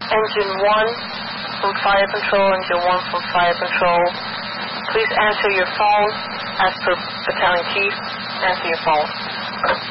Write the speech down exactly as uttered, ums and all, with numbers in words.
Engine one from Fire Control, Engine one from Fire Control. Please answer your phone as per Battalion Chief. Answer your phone.